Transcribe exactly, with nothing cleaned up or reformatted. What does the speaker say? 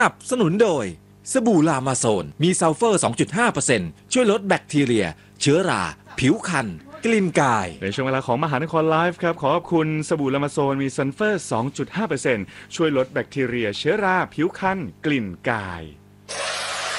สนับสนุนโดยสบู่ลามาโซนมีซัลเฟอร์ สองจุดห้าเปอร์เซ็นต์ ช่วยลดแบคทีเรียเชื้อราผิวคันกลิ่นกายในช่วงเวลาของมหานครไลฟ์ครับขอขอบคุณสบู่ลามาโซนมีซัลเฟอร์ สองจุดห้าเปอร์เซ็นต์ ช่วยลดแบคทีเรียเชื้อราผิวคันกลิ่นกาย